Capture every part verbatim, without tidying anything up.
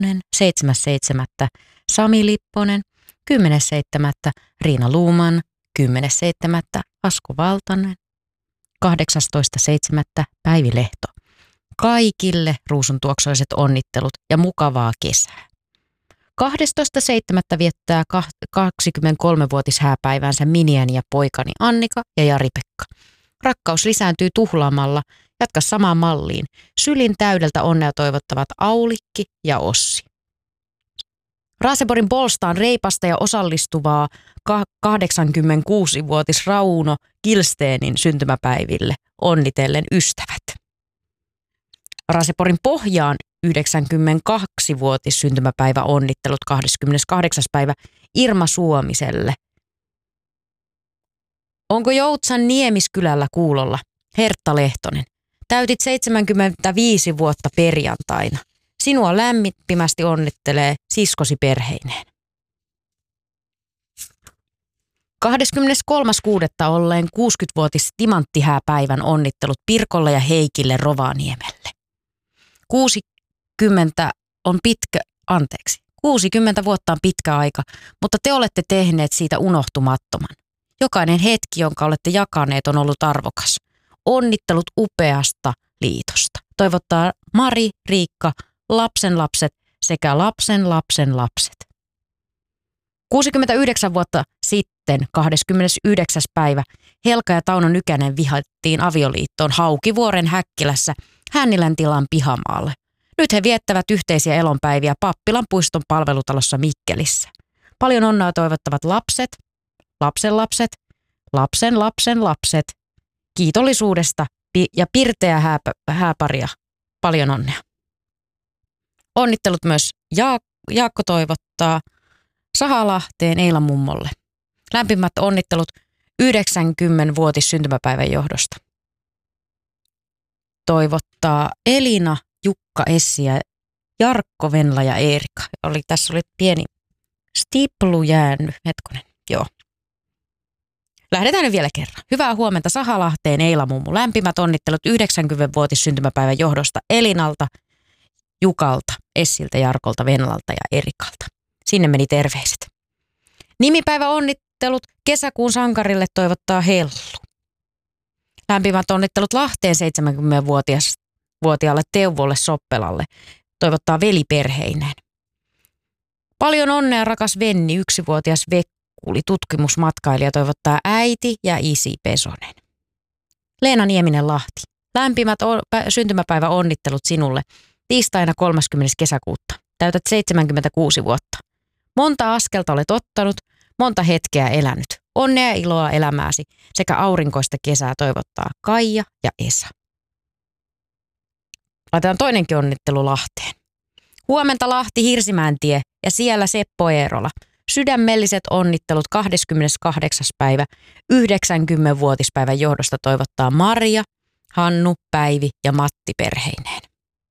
seitsemäs seitsemättä Sami Lipponen, kymmenes seitsemättä Riina Luuman, kymmenes seitsemättä Asko Valtanen, kahdeksastoista seitsemättä Päivi Lehto. Kaikille ruusuntuoksoiset onnittelut ja mukavaa kesää. kahdestoista seitsemättä viettää kaksikymmentäkolmevuotishääpäiväänsä miniäni ja poikani Annika ja Jari-Pekka. Rakkaus lisääntyy tuhlaamalla. Jatka samaan malliin. Sylin täydeltä onnea toivottavat Aulikki ja Ossi. Raaseporin Bolstaan reipasta ja osallistuvaa kahdeksankymmentäkuusivuotis Rauno Kilsteenin syntymäpäiville onnitellen ystävät. Raaseporin Pohjaan yhdeksänkymmentäkaksivuotis syntymäpäivä onnittelut kahdeskymmeneskahdeksas päivä Irma Suomiselle. Onko Joutsan Niemiskylällä kuulolla? Hertta Lehtonen. Täytit seitsemänkymmentäviisi vuotta perjantaina. Sinua lämpimästi onnittelee siskosi perheineen. kahdeskymmeneskolmas kuudetta olleen kuusikymmenvuotis timanttihääpäivän onnittelut Pirkolle ja Heikille Rovaniemelle. kuusikymmentä on pitkä, anteeksi, kuusikymmentä vuotta on pitkä aika, mutta te olette tehneet siitä unohtumattoman. Jokainen hetki, jonka olette jakaneet, on ollut arvokas. Onnittelut upeasta liitosta. Toivottaa Mari, Riikka, lapsenlapset sekä lapsen lapsen lapset. kuusikymmentäyhdeksän vuotta sitten, kahdeskymmenesyhdeksäs päivä, Helka ja Tauno Nykänen vihattiin avioliittoon Haukivuoren Häkkilässä Hännilän tilan pihamaalle. Nyt he viettävät yhteisiä elonpäiviä Pappilan puiston palvelutalossa Mikkelissä. Paljon onnea toivottavat lapset, lapsenlapset, lapsen lapsen lapset, kiitollisuudesta ja pirteä hääpä, hääparia. Paljon onnea. Onnittelut myös Jaak- Jaakko toivottaa Sahalahteen Eilan mummolle. Lämpimät onnittelut yhdeksänkymmenvuotis syntymäpäivän johdosta. Toivottaa Elina, Jukka, Essi ja Jarkko, Venla ja Eerika. Oli, tässä oli pieni stiplu jäänyt. Hetkonen, joo. Lähdetään nyt vielä kerran. Hyvää huomenta Sahalahteen Eila mummu. Lämpimät onnittelut yhdeksänkymmenvuotis syntymäpäivän johdosta Elinalta, Jukalta, Essiltä, Jarkolta, Venlalta ja Erikalta. Sinne meni terveiset. Nimipäivä onnittelut kesäkuun sankarille toivottaa Hellu. Lämpimät onnittelut Lahteen seitsemänkymmenvuotiaalle Teuvolle Soppelalle toivottaa veliperheineen. Paljon onnea rakas Venni, yksivuotias Vekkuli, tutkimusmatkailija toivottaa äiti ja isi Pesonen. Leena Nieminen Lahti. Lämpimät o- syntymäpäivä onnittelut sinulle tiistaina kolmaskymmenes kesäkuuta. Täytät seitsemänkymmentäkuusi vuotta. Monta askelta olet ottanut, monta hetkeä elänyt. Onnea ja iloa elämääsi sekä aurinkoista kesää toivottaa Kaija ja Esa. Laitetaan toinenkin onnittelu Lahteen. Huomenta Lahti Hirsimäentie ja siellä Seppo Eerola. Sydämelliset onnittelut kahdeskymmeneskahdeksas päivä yhdeksänkymmenvuotispäivän johdosta toivottaa Maria, Hannu, Päivi ja Matti perheineen.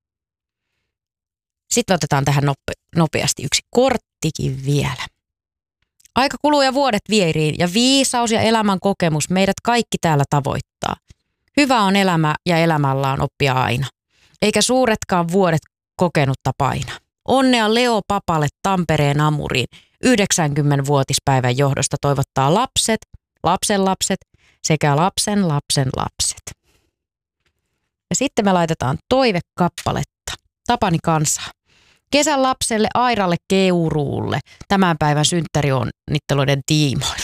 Sitten otetaan tähän nope- nopeasti yksi korttikin vielä. Aika kuluu ja vuodet vieriin ja viisaus ja elämän kokemus meidät kaikki täällä tavoittaa. Hyvä on elämä ja elämällä on oppia aina. Eikä suuretkaan vuodet kokenutta paina. Onnea Leo Papalle Tampereen Amuriin yhdeksänkymmenvuotispäivän johdosta toivottaa lapset, lapsenlapset sekä lapsen lapsen lapset. Ja sitten me laitetaan toivekappaletta. Tapani Kansaa. Kesän lapselle Airalle Keuruulle tämän päivän synttärionnitteluiden tiimoilta.